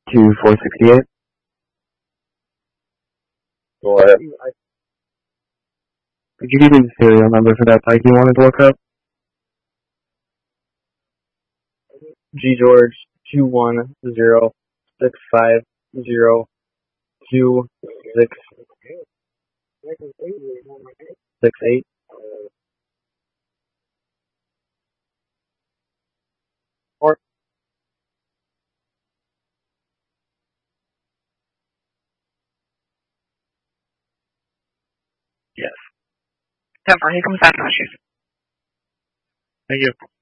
to 468. Go ahead. Could you give me the serial number for that bike you wanted to look up? G George 210650668. Or Yes. 10-4, he comes back to you. thank you.